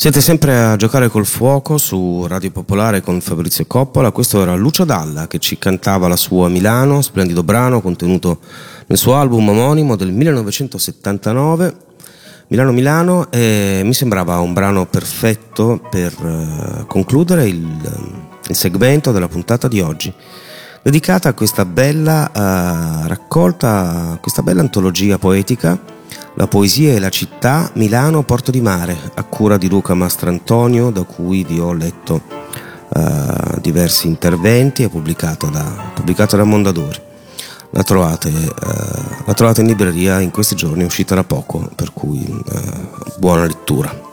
Siete sempre a giocare col fuoco su Radio Popolare con Fabrizio Coppola. Questo era Lucio Dalla che ci cantava la sua Milano, splendido brano contenuto nel suo album omonimo del 1979, Milano Milano, e mi sembrava un brano perfetto per concludere il segmento della puntata di oggi, dedicata a questa bella raccolta, questa bella antologia poetica, La poesia e la città, Milano, Porto di Mare, a cura di Luca Mastrantonio, da cui vi ho letto diversi interventi, è pubblicata da Mondadori. La trovate in libreria in questi giorni, è uscita da poco, per cui buona lettura.